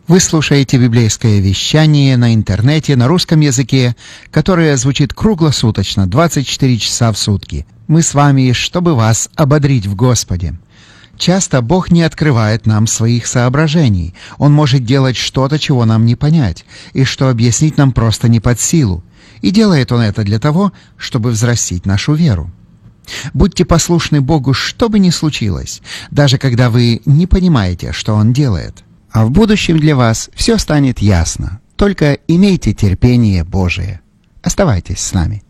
Вы слушаете библейское вещание на интернете на русском языке, которое звучит круглосуточно, 24 часа в сутки. Мы с вами, чтобы вас ободрить в Господе. Часто Бог не открывает нам своих соображений. Он может делать что-то, чего нам не понять, и что объяснить нам просто не под силу. И делает Он это для того, чтобы взрастить нашу веру. Будьте послушны Богу, что бы ни случилось, даже когда вы не понимаете, что Он делает. А в будущем для вас все станет ясно. Только имейте терпение Божие. Оставайтесь с нами.